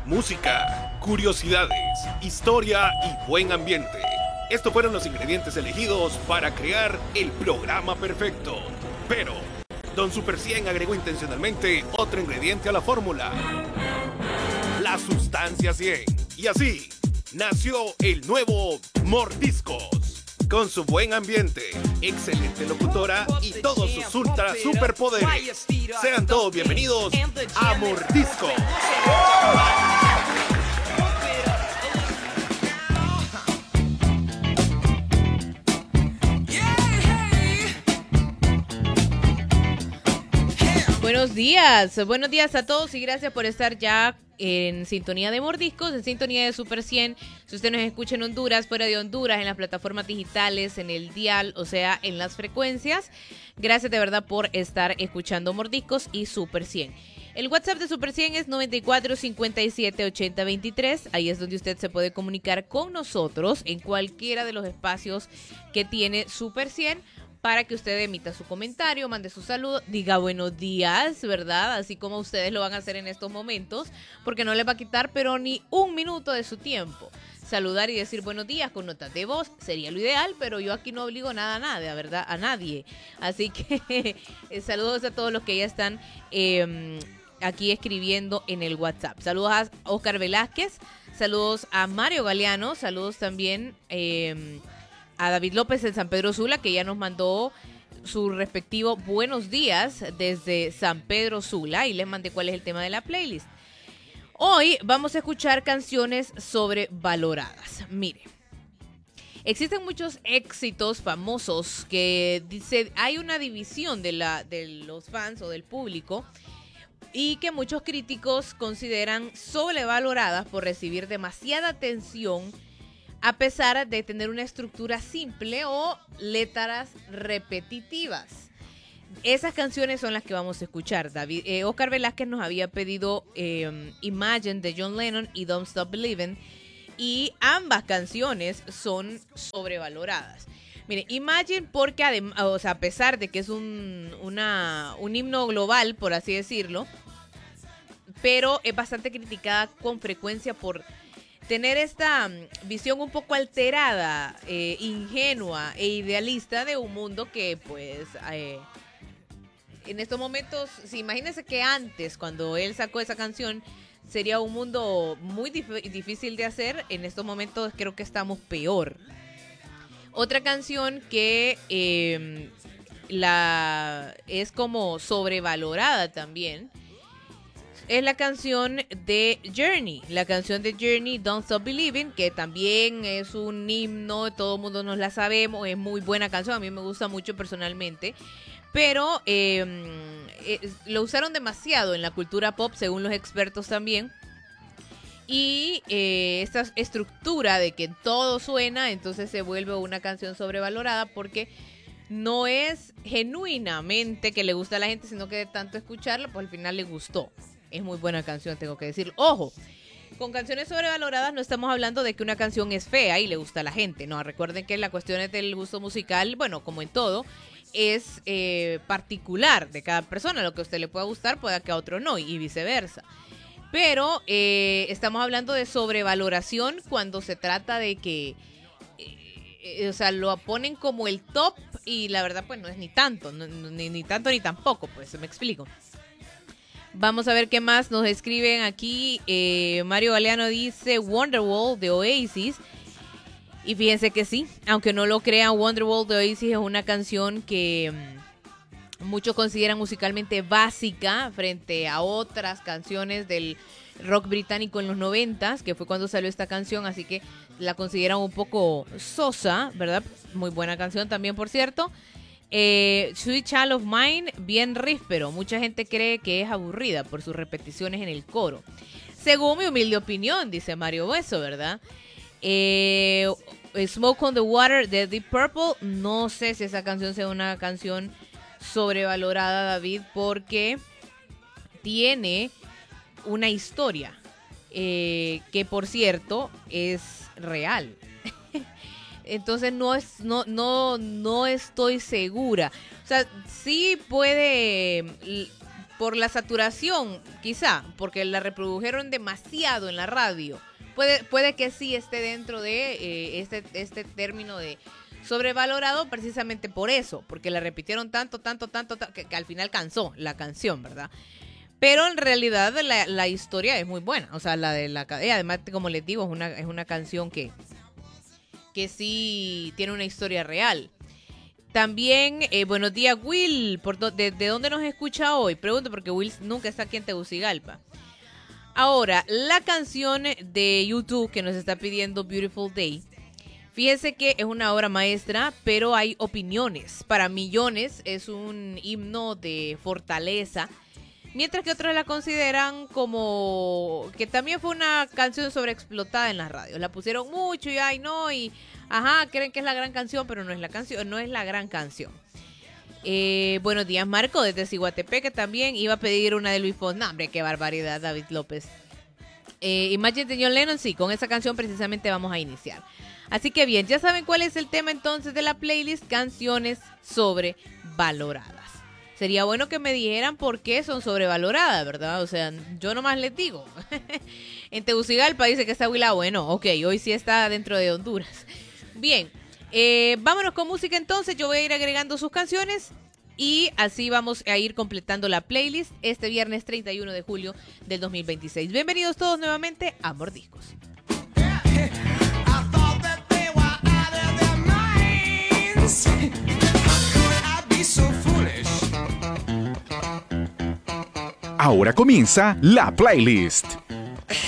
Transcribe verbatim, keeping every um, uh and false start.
música, curiosidades, historia y buen ambiente. Estos fueron los ingredientes elegidos para crear el programa perfecto. Pero Don Super cien agregó intencionalmente otro ingrediente a la fórmula: la sustancia cien. Y así nació el nuevo Mordiscos. Con su buen ambiente, excelente locutora y todos sus ultra superpoderes. Sean todos bienvenidos a Mordiscos. Buenos días, buenos días a todos y gracias por estar ya en sintonía de Mordiscos, en sintonía de Super cien. Si usted nos escucha en Honduras, fuera de Honduras, en las plataformas digitales, en el dial, o sea, en las frecuencias, gracias de verdad por estar escuchando Mordiscos y Super cien. El WhatsApp de Super cien es noventa y cuatro cincuenta y siete ochenta veintitrés. Ahí es donde usted se puede comunicar con nosotros en cualquiera de los espacios que tiene Super cien. Para que usted emita su comentario, mande su saludo, diga buenos días, ¿verdad? Así como ustedes lo van a hacer en estos momentos, porque no les va a quitar pero ni un minuto de su tiempo. Saludar y decir buenos días con notas de voz sería lo ideal, pero yo aquí no obligo nada a nadie, ¿verdad? A nadie. Así que saludos a todos los que ya están eh, aquí escribiendo en el WhatsApp. Saludos a Oscar Velázquez, saludos a Mario Galeano, saludos también Eh, a David López en San Pedro Sula, que ya nos mandó su respectivo buenos días desde San Pedro Sula, y les mandé cuál es el tema de la playlist. Hoy vamos a escuchar canciones sobrevaloradas. Mire, existen muchos éxitos famosos que dice, hay una división de, la, de los fans o del público, y que muchos críticos consideran sobrevaloradas por recibir demasiada atención, a pesar de tener una estructura simple o letras repetitivas. Esas canciones son las que vamos a escuchar. David, eh, Oscar Velázquez nos había pedido eh, Imagine de John Lennon y Don't Stop Believing, y ambas canciones son sobrevaloradas. Mire, Imagine porque adem- o sea, a pesar de que es un, una, un himno global, por así decirlo, pero es bastante criticada con frecuencia por tener esta visión un poco alterada, eh, ingenua e idealista de un mundo que, pues, eh, en estos momentos, si imagínense que antes, cuando él sacó esa canción, sería un mundo muy dif- difícil de hacer. En estos momentos creo que estamos peor. Otra canción que eh, la es como sobrevalorada también es la canción de Journey, la canción de Journey, Don't Stop Believing, que también es un himno, todo el mundo nos la sabemos, es muy buena canción, a mí me gusta mucho personalmente, pero eh, eh, lo usaron demasiado en la cultura pop, según los expertos también, y eh, esta estructura de que todo suena, entonces se vuelve una canción sobrevalorada porque no es genuinamente que le gusta a la gente, sino que de tanto escucharla, pues al final le gustó. Es muy buena canción, tengo que decir. Ojo, con canciones sobrevaloradas no estamos hablando de que una canción es fea y le gusta a la gente. No, recuerden que las cuestiones del gusto musical, bueno, como en todo, es eh, particular de cada persona. Lo que a usted le pueda gustar puede que a otro no, y viceversa. Pero eh, estamos hablando de sobrevaloración cuando se trata de que, eh, o sea, lo ponen como el top y la verdad pues no es ni tanto, no, ni, ni tanto ni tampoco, pues me explico. Vamos a ver qué más nos escriben aquí. Eh, Mario Galeano dice Wonderwall de Oasis. Y fíjense que sí, aunque no lo crean, Wonderwall de Oasis es una canción que um, muchos consideran musicalmente básica frente a otras canciones del rock británico en los noventas, que fue cuando salió esta canción, así que la consideran un poco sosa, ¿verdad? Muy buena canción también, por cierto. Eh, Sweet Child of Mine, bien ríspero. Mucha gente cree que es aburrida por sus repeticiones en el coro. Según mi humilde opinión, dice Mario Hueso, ¿verdad? Eh, Smoke on the Water de Deep Purple. No sé si esa canción sea una canción sobrevalorada, David, porque tiene una historia eh, que, por cierto, es real. Entonces no es no no no estoy segura. O sea, sí puede por la saturación, quizá, porque la reprodujeron demasiado en la radio. Puede, puede que sí esté dentro de eh, este, este término de sobrevalorado precisamente por eso, porque la repitieron tanto, tanto, tanto, tanto que, que al final cansó la canción, ¿verdad? Pero en realidad la, la historia es muy buena, o sea, la de la y además, como les digo, es una, es una canción que, que sí tiene una historia real. También, eh, buenos días, Will, ¿por do, de, ¿de dónde nos escucha hoy? Pregunto porque Will nunca está aquí en Tegucigalpa. Ahora, la canción de YouTube que nos está pidiendo Beautiful Day, fíjense que es una obra maestra, pero hay opiniones. Para millones es un himno de fortaleza, mientras que otros la consideran como que también fue una canción sobreexplotada en las radios. La pusieron mucho y ay no, y ajá, creen que es la gran canción, pero no es la canción, no es la gran canción. Eh, buenos días, Marco, desde Ciguatepeque también iba a pedir una de Luis Fonsi. No, hombre, qué barbaridad, David López. Eh, Imagine de John Lennon, sí, con esa canción precisamente vamos a iniciar. Así que bien, ya saben cuál es el tema entonces de la playlist, canciones sobrevaloradas. Sería bueno que me dijeran por qué son sobrevaloradas, ¿verdad? O sea, yo nomás les digo. En Tegucigalpa dice que está Huila, bueno, ok, hoy sí está dentro de Honduras. Bien, eh, vámonos con música entonces, yo voy a ir agregando sus canciones y así vamos a ir completando la playlist este viernes treinta y uno de julio del dos mil veintiséis. Bienvenidos todos nuevamente a Mordiscos. Ahora comienza la playlist.